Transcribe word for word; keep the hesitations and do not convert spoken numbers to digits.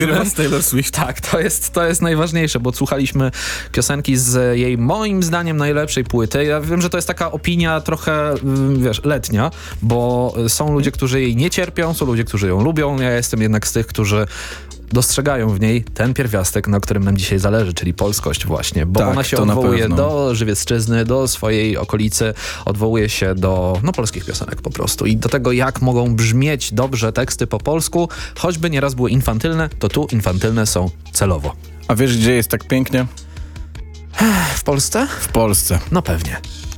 z Taylor Swift. Tak, to jest, to jest najważniejsze, bo słuchaliśmy piosenki z jej moim zdaniem najlepszej płyty. Ja wiem, że to jest taka opinia trochę, wiesz, letnia, bo są ludzie, którzy jej nie cierpią, są ludzie, którzy ją lubią. Ja jestem jednak z tych, którzy dostrzegają w niej ten pierwiastek, na którym nam dzisiaj zależy, czyli polskość właśnie, bo tak, ona się odwołuje do Żywiecczyzny, do swojej okolicy, odwołuje się do no, polskich piosenek po prostu i do tego, jak mogą brzmieć dobrze teksty po polsku, choćby nieraz były infantylne, to tu infantylne są celowo. A wiesz, gdzie jest tak pięknie? W Polsce? W Polsce. No pewnie.